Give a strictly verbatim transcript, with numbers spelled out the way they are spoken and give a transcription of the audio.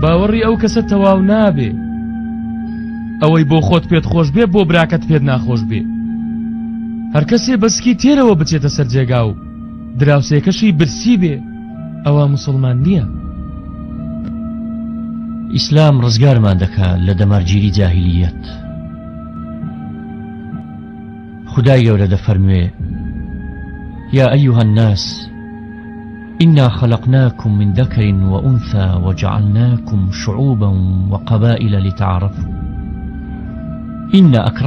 باوەڕی ئەو کەسە تەواو نابێ ئەوەی بۆ خۆت پێت خۆش بێ بۆ براکەت پێت ناخۆش بێ. هەر کەسێ بەسکی تێرەوە بچێتە سەر جێگا و دراوسێکەشی برسی بێ ئەوە موسڵمان نییە. ئیسلام ڕزگارمان دەکات لە دەمارگیری جاهیلیەت. خدای گەورە دەفەرموێ: يا أيها الناس إنا خلقناكم من ذكر وأنثى وجعلناكم شعوبا وقبائل لتعارفوا إن أكرمكم